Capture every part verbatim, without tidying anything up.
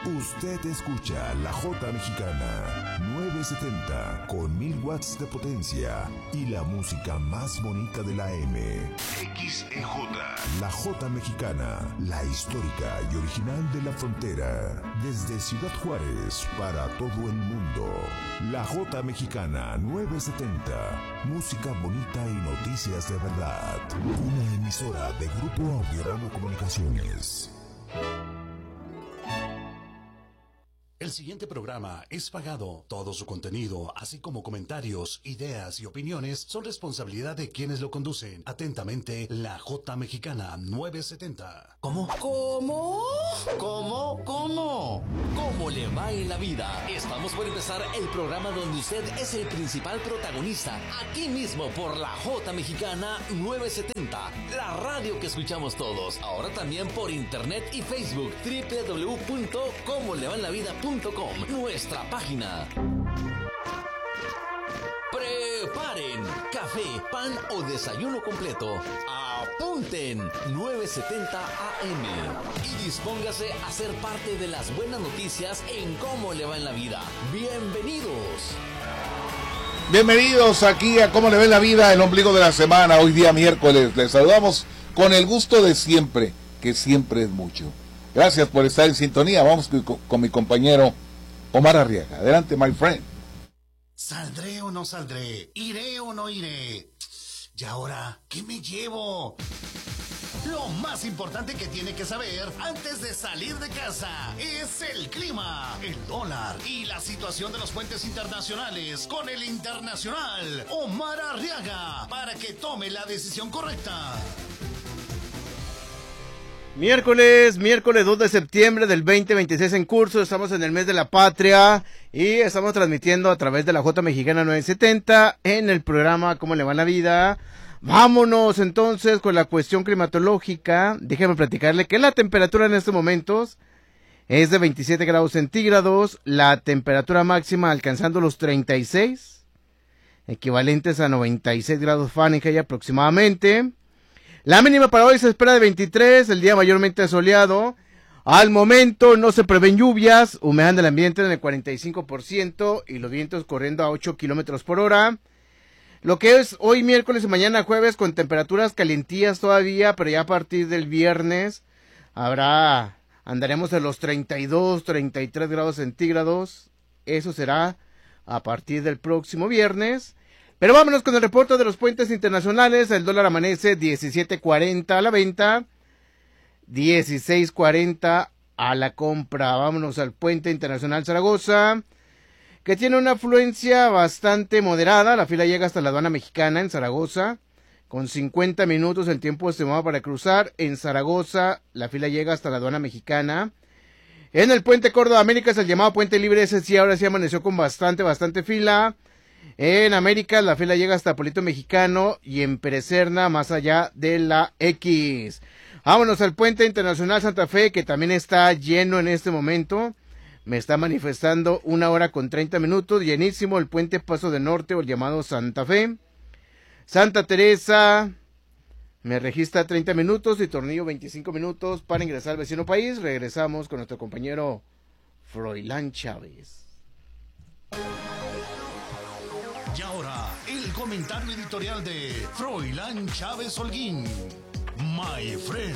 Usted escucha La Jota Mexicana nueve setenta con mil watts de potencia y la música más bonita de la M. X E J. La Jota Mexicana, la histórica y original de la frontera. Desde Ciudad Juárez para todo el mundo. La Jota Mexicana nueve setenta. Música bonita y noticias de verdad. Una emisora de Grupo Audiorama Comunicaciones. El siguiente programa es pagado. Todo su contenido, así como comentarios, ideas y opiniones, son responsabilidad de quienes lo conducen. Atentamente, La Jota Mexicana nueve setenta. ¿Cómo? ¿Cómo? ¿Cómo? ¿Cómo? ¿Cómo le va en la vida? Estamos por empezar el programa donde usted es el principal protagonista. Aquí mismo por La Jota Mexicana nueve setenta. La radio que escuchamos todos. Ahora también por internet y Facebook. doble u doble u doble u punto como le va en la vida punto com, nuestra página. Preparen café, pan o desayuno completo. Apunten nueve setenta A M y dispóngase a ser parte de las buenas noticias en Cómo le va en la vida. Bienvenidos. Bienvenidos aquí a Cómo le va en la vida, el ombligo de la semana. Hoy día miércoles les saludamos con el gusto de siempre, que siempre es mucho. Gracias por estar en sintonía. Vamos con, con mi compañero Omar Arriaga. Adelante, my friend. ¿Saldré o no saldré? ¿Iré o no iré? ¿Y ahora qué me llevo? Lo más importante que tiene que saber antes de salir de casa es el clima, el dólar y la situación de los puentes internacionales con el internacional Omar Arriaga para que tome la decisión correcta. Miércoles, miércoles dos de septiembre del veinte veintiséis en curso, estamos en el mes de la patria y estamos transmitiendo a través de la Jota Mexicana nueve setenta en el programa ¿Cómo le va la vida? Vámonos entonces con la cuestión climatológica. Déjeme platicarle que la temperatura en estos momentos es de veintisiete grados centígrados, la temperatura máxima alcanzando los treinta y seis, equivalentes a noventa y seis grados Fahrenheit aproximadamente. La mínima para hoy se espera de veintitrés, el día mayormente soleado. Al momento no se prevén lluvias, humedad del ambiente en el cuarenta y cinco por ciento y los vientos corriendo a ocho kilómetros por hora. Lo que es hoy miércoles y mañana jueves con temperaturas calientías todavía, pero ya a partir del viernes habrá, andaremos en los treinta y dos, treinta y tres grados centígrados. Eso será a partir del próximo viernes. Pero vámonos con el reporte de los puentes internacionales. El dólar amanece diecisiete cuarenta a la venta, dieciséis cuarenta a la compra. Vámonos al puente internacional Zaragoza, que tiene una afluencia bastante moderada. La fila llega hasta la aduana mexicana en Zaragoza, con cincuenta minutos el tiempo estimado para cruzar. En Zaragoza, la fila llega hasta la aduana mexicana. En el puente Córdoba Américas, el llamado puente libre, ese sí, ahora sí amaneció con bastante, bastante fila. En América la fila llega hasta Pueblito Mexicano y en Perecerna más allá de la X. Vámonos al puente internacional Santa Fe, que también está lleno en este momento. Me está manifestando una hora con treinta minutos, llenísimo el puente Paso del Norte o el llamado Santa Fe. Santa Teresa me registra treinta minutos y Tornillo veinticinco minutos para ingresar al vecino país. Regresamos con nuestro compañero Froilán Chávez. Y ahora, el comentario editorial de Froilán Chávez Holguín. My friend.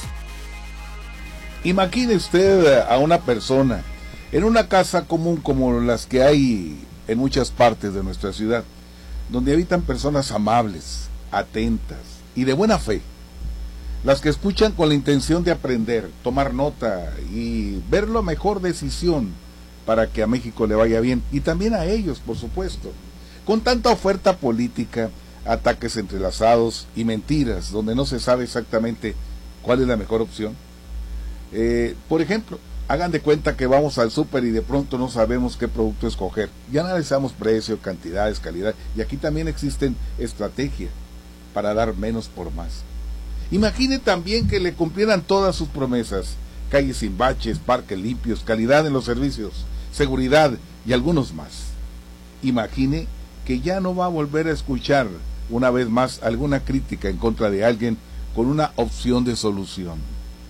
Imagine usted a una persona en una casa común como las que hay en muchas partes de nuestra ciudad, donde habitan personas amables, atentas y de buena fe, las que escuchan con la intención de aprender, tomar nota y ver la mejor decisión para que a México le vaya bien, y también a ellos, por supuesto. Con tanta oferta política, ataques entrelazados y mentiras, donde no se sabe exactamente cuál es la mejor opción. Eh, por ejemplo, hagan de cuenta que vamos al súper y de pronto no sabemos qué producto escoger. Ya analizamos precio, cantidades, calidad, y aquí también existen estrategias para dar menos por más. Imagine también que le cumplieran todas sus promesas: calles sin baches, parques limpios, calidad en los servicios, seguridad y algunos más. Imagine que ya no va a volver a escuchar una vez más alguna crítica en contra de alguien con una opción de solución.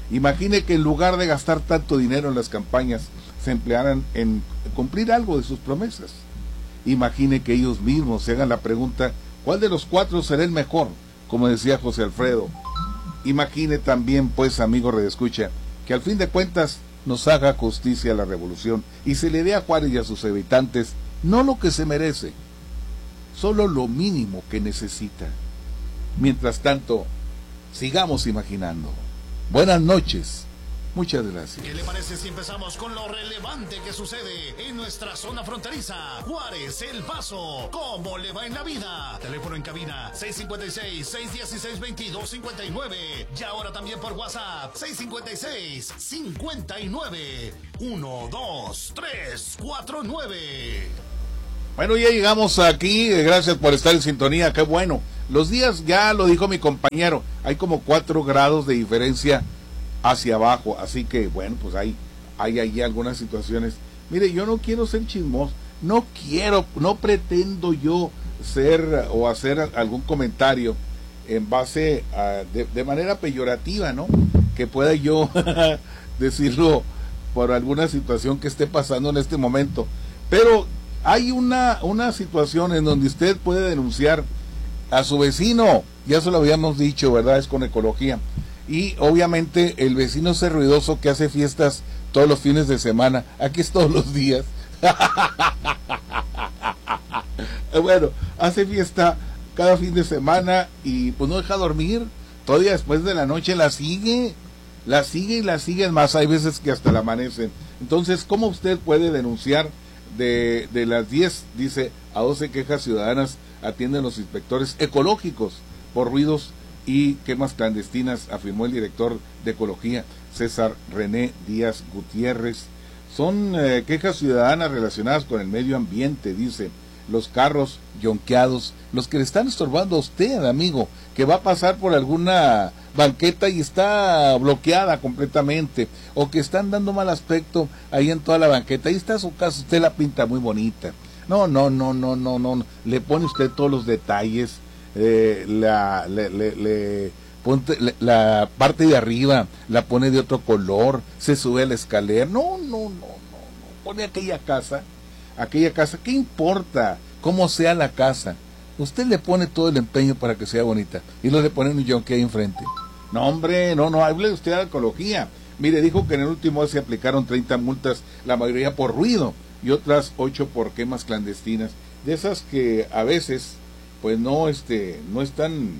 Imagine que en lugar de gastar tanto dinero en las campañas, se emplearan en cumplir algo de sus promesas. Imagine que ellos mismos se hagan la pregunta, ¿cuál de los cuatro será el mejor? Como decía José Alfredo. Imagine también, pues, amigo redescucha, que al fin de cuentas nos haga justicia la revolución y se le dé a Juárez y a sus habitantes no lo que se merece, solo lo mínimo que necesita. Mientras tanto, sigamos imaginando. Buenas noches. Muchas gracias. ¿Qué le parece si empezamos con lo relevante que sucede en nuestra zona fronteriza? Juárez, El Paso, ¿cómo le va en la vida? Teléfono en cabina seis cinco seis, seis uno seis, dos dos cinco nueve. Y ahora también por WhatsApp seis cinco seis, cinco nueve, uno dos tres cuatro nueve. Bueno, ya llegamos aquí, gracias por estar en sintonía, qué bueno. Los días, ya lo dijo mi compañero, hay como cuatro grados de diferencia hacia abajo, así que bueno, pues hay, hay ahí algunas situaciones. Mire, yo no quiero ser chismoso, no quiero, no pretendo yo ser o hacer algún comentario en base a, de, de manera peyorativa, ¿no? Que pueda yo decirlo por alguna situación que esté pasando en este momento, pero hay una, una situación en donde usted puede denunciar a su vecino, ya se lo habíamos dicho, ¿verdad? Es con ecología. Y obviamente el vecino ese ruidoso que hace fiestas todos los fines de semana, aquí es todos los días. Bueno, hace fiesta cada fin de semana y pues no deja dormir, todavía después de la noche la sigue, la sigue y la sigue, más hay veces que hasta la amanecen. Entonces, ¿cómo usted puede denunciar? De, de las diez, dice, a doce quejas ciudadanas atienden los inspectores ecológicos por ruidos y quemas clandestinas, afirmó el director de Ecología, César René Díaz Gutiérrez. Son eh, quejas ciudadanas relacionadas con el medio ambiente, dice, los carros yonqueados, los que le están estorbando a usted, amigo, que va a pasar por alguna banqueta y está bloqueada completamente, o que están dando mal aspecto ahí en toda la banqueta, ahí está su casa, usted la pinta muy bonita. No, no, no, no, no, no, le pone usted todos los detalles, eh, la, le, le, le, ponte, le, la parte de arriba la pone de otro color, se sube a la escalera, no, no, no, no, no, pone aquella casa, aquella casa, ¿qué importa cómo sea la casa? Usted le pone todo el empeño para que sea bonita y no le pone un yonque ahí enfrente. No, hombre, no, no, hable usted de ecología. Mire, dijo que en el último mes se aplicaron treinta multas, la mayoría por ruido y otras ocho por quemas clandestinas. De esas que a veces, pues no, este, no están,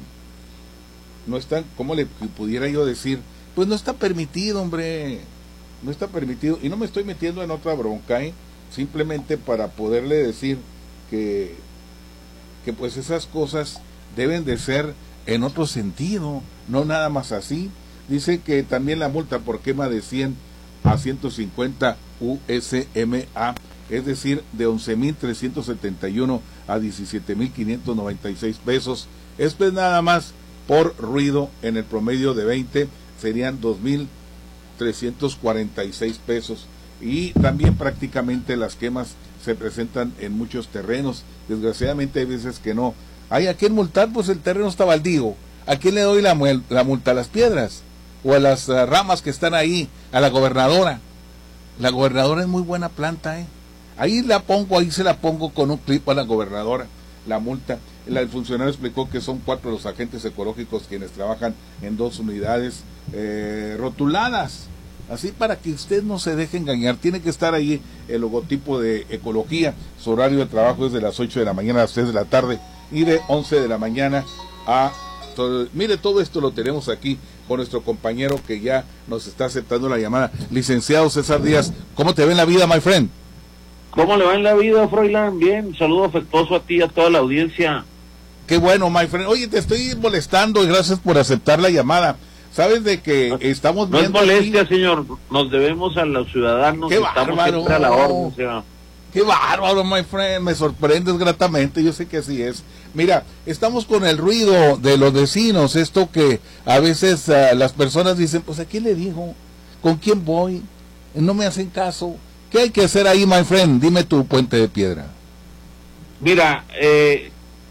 no están, ¿cómo le pudiera yo decir? Pues no está permitido, hombre, no está permitido. Y no me estoy metiendo en otra bronca, ¿eh? Simplemente para poderle decir que, que pues esas cosas deben de ser en otro sentido, no nada más así. Dice que también la multa por quema de cien a ciento cincuenta U S M A, es decir, de once mil trescientos setenta y uno a diecisiete mil quinientos noventa y seis pesos. Esto es nada más por ruido, en el promedio de veinte serían dos mil trescientos cuarenta y seis pesos. Y también prácticamente las quemas se presentan en muchos terrenos. Desgraciadamente hay veces que no. Hay a quién multar, pues el terreno está baldío. ¿A quién le doy la, la multa? ¿A las piedras? ¿O a las uh, ramas que están ahí? ¿A la gobernadora? La gobernadora es muy buena planta, ¿eh? Ahí la pongo, ahí se la pongo con un clip a la gobernadora, la multa. El, el funcionario explicó que son cuatro los agentes ecológicos quienes trabajan en dos unidades eh, rotuladas. Así para que usted no se deje engañar, tiene que estar ahí el logotipo de ecología. Su horario de trabajo es de las ocho de la mañana a las tres de la tarde y de once de la mañana a... Todo, mire, todo esto lo tenemos aquí con nuestro compañero que ya nos está aceptando la llamada. Licenciado César Díaz, ¿cómo te ve en la vida, my friend? ¿Cómo le va en la vida, Froilán? Bien, saludo afectuoso a ti y a toda la audiencia. Qué bueno, my friend. Oye, te estoy molestando y gracias por aceptar la llamada. Sabes de que no, estamos no viendo... No es molestia, aquí... señor. Nos debemos a los ciudadanos. Qué estamos bárbaro. Siempre a la orden, señor. Qué bárbaro, my friend. Me sorprendes gratamente. Yo sé que así es. Mira, estamos con el ruido de los vecinos. Esto que a veces uh, las personas dicen, pues ¿a quién le digo? ¿Con quién voy? No me hacen caso. ¿Qué hay que hacer ahí, my friend? Dime tu puente de piedra. Mira, eh,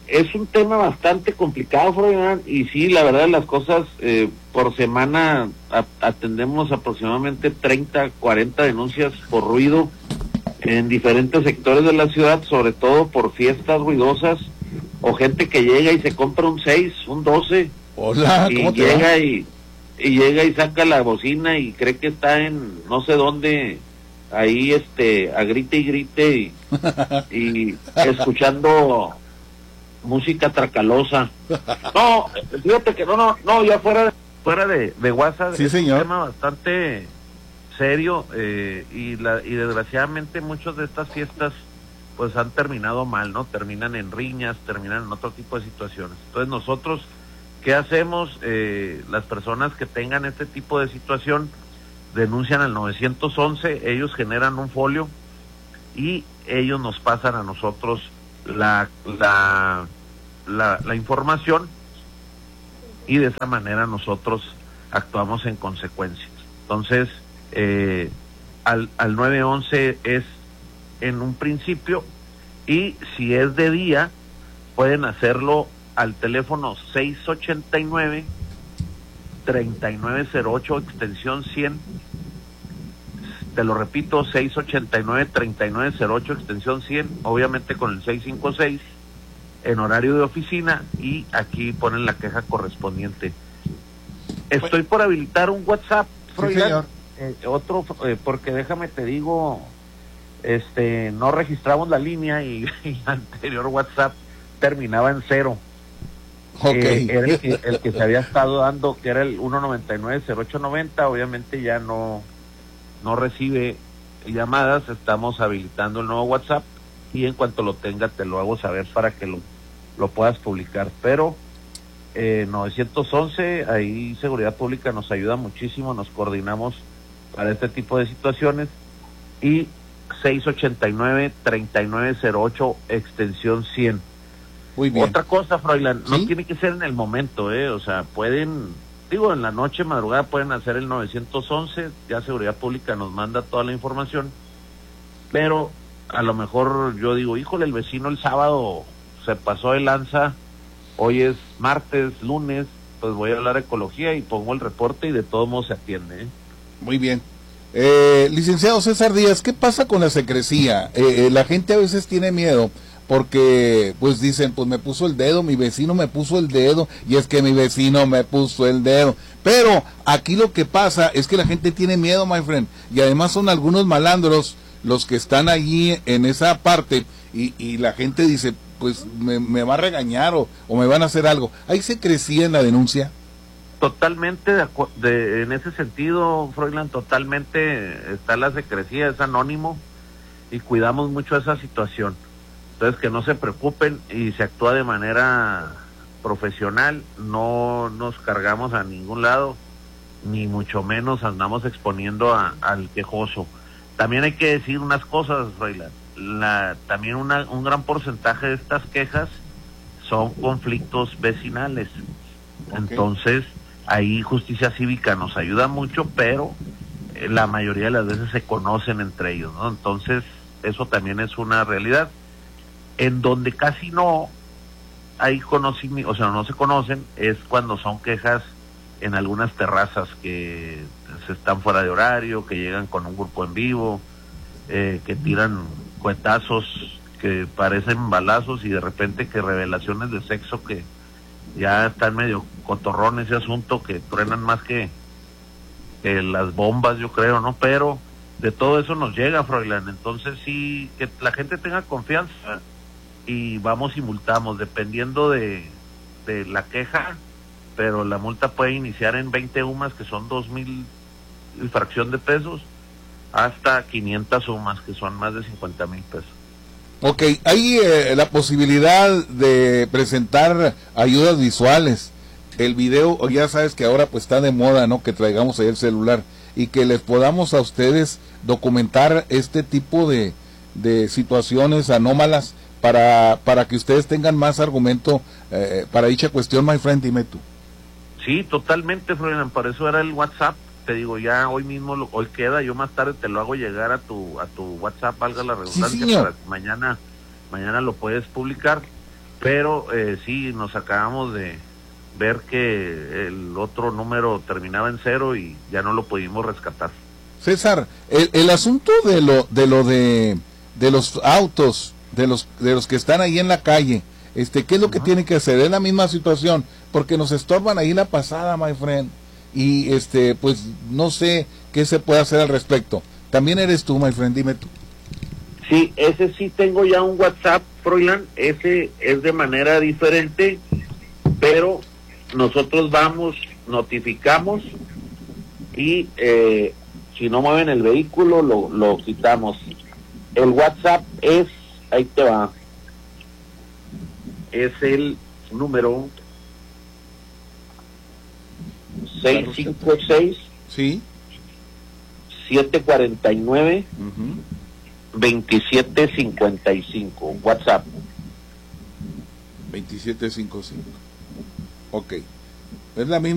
es un tema bastante complicado, Froilán, y sí, la verdad, las cosas, eh, por semana a, atendemos aproximadamente treinta, cuarenta denuncias por ruido en diferentes sectores de la ciudad, sobre todo por fiestas ruidosas, o gente que llega y se compra un seis, un doce, Hola, y ¿cómo te llega va? y, y llega y saca la bocina y cree que está en no sé dónde, ahí este, a grite y grite, y, y escuchando música tracalosa. No, fíjate que no, no, no, ya fuera de, fuera de, de WhatsApp, Sí, es señor. un tema bastante serio, eh, y la y desgraciadamente muchas de estas fiestas pues han terminado mal, ¿no? Terminan en riñas, terminan en otro tipo de situaciones. Entonces nosotros, ¿qué hacemos? Eh, las personas que tengan este tipo de situación denuncian al nueve once, ellos generan un folio y ellos nos pasan a nosotros la la la, la información, y de esa manera nosotros actuamos en consecuencia. Entonces, eh, al, al nueve once es en un principio, y si es de día pueden hacerlo al teléfono seis ochenta y nueve, treinta y nueve cero ocho extensión cien. Te lo repito, seis ochenta y nueve, treinta y nueve cero ocho extensión cien, obviamente con el seis cincuenta y seis en horario de oficina, y aquí ponen la queja correspondiente. Estoy por habilitar un WhatsApp, Sí, señor. eh, otro, eh, porque déjame te digo, este, no registramos la línea y, y anterior WhatsApp terminaba en cero. Ok. Eh, era el que, el que se había estado dando, que era el uno noventa y nueve cero ocho noventa, obviamente ya no, no recibe llamadas. Estamos habilitando el nuevo WhatsApp, y en cuanto lo tenga te lo hago saber para que lo, lo puedas publicar. Pero eh, nueve once, ahí Seguridad Pública nos ayuda muchísimo, nos coordinamos para este tipo de situaciones, y seis ochenta y nueve, treinta y nueve cero ocho extensión cien. Muy bien. Otra cosa, Froilán, no ¿Sí? tiene que ser en el momento, eh, o sea, pueden, digo, en la noche, madrugada, pueden hacer el nueve once, ya Seguridad Pública nos manda toda la información, pero a lo mejor yo digo, híjole, el vecino el sábado se pasó de lanza, hoy es martes, lunes, pues voy a hablar de ecología y pongo el reporte, y de todos modos se atiende, ¿eh? Muy bien. Eh, licenciado César Díaz, ¿qué pasa con la secrecía? Eh, eh, la gente a veces tiene miedo porque pues dicen, pues me puso el dedo, mi vecino me puso el dedo, y es que mi vecino me puso el dedo. Pero aquí lo que pasa es que la gente tiene miedo, my friend, y además son algunos malandros los que están allí en esa parte, y, y la gente dice, pues me, me va a regañar o, o me van a hacer algo. ¿Hay secrecía en la denuncia? Totalmente de, acu- de en ese sentido, Froilán, totalmente está la secrecía, es anónimo, y cuidamos mucho esa situación. Entonces, que no se preocupen, y se actúa de manera profesional, no nos cargamos a ningún lado, ni mucho menos andamos exponiendo a, al quejoso. También hay que decir unas cosas, Froilán, la, también una, un gran porcentaje de estas quejas son conflictos vecinales. Okay. Entonces, ahí Justicia Cívica nos ayuda mucho, pero eh, la mayoría de las veces se conocen entre ellos, ¿no? Entonces, eso también es una realidad. En donde casi no hay conocimiento, o sea, no se conocen, es cuando son quejas en algunas terrazas que se están fuera de horario, que llegan con un grupo en vivo, eh, que tiran cuetazos que parecen balazos, y de repente que revelaciones de sexo que ya están medio cotorrón ese asunto, que truenan más que, que las bombas, yo creo, ¿no? Pero de todo eso nos llega, Froilán. Entonces sí, que la gente tenga confianza, y vamos y multamos, dependiendo de, de la queja, pero la multa puede iniciar en veinte UMAS, que son dos mil y fracción de pesos, hasta quinientas UMAS, que son más de cincuenta mil pesos. Ok, hay eh, la posibilidad de presentar ayudas visuales. El video, ya sabes que ahora pues está de moda, ¿no? Que traigamos ahí el celular y que les podamos a ustedes documentar este tipo de, de situaciones anómalas para, para que ustedes tengan más argumento eh, para dicha cuestión, my friend, dime tú. Sí, totalmente, Florian, por eso era el WhatsApp. Te digo, ya hoy mismo, lo, hoy queda, yo más tarde te lo hago llegar a tu a tu WhatsApp, valga la redundancia, sí, para que mañana, mañana lo puedes publicar. pero eh, sí, nos acabamos de ver que el otro número terminaba en cero y ya no lo pudimos rescatar. César, el, el asunto de lo de lo de de los autos, de los de los que están ahí en la calle, este, ¿qué es lo uh-huh. que tienen que hacer? Es la misma situación, porque nos estorban ahí la pasada, my friend, y este, pues no sé qué se puede hacer al respecto. También eres tú, my friend, dime tú. Sí, ese sí tengo ya un WhatsApp, Froilán, ese es de manera diferente, pero nosotros vamos, notificamos y eh, si no mueven el vehículo lo, lo quitamos. El WhatsApp es, ahí te va, es el número seis cinco seis, sí, siete cuatro nueve, uh-huh. veintisiete cincuenta y cinco, WhatsApp. veintisiete cincuenta y cinco. Ok. Es la misma.